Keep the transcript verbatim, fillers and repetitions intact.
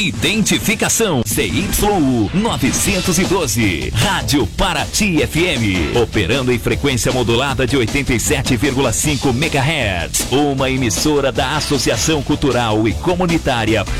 Identificação C Y U novecentos e doze, Rádio Paraty F M, operando em frequência modulada de oitenta e sete vírgula cinco megahertz, uma emissora da Associação Cultural e Comunitária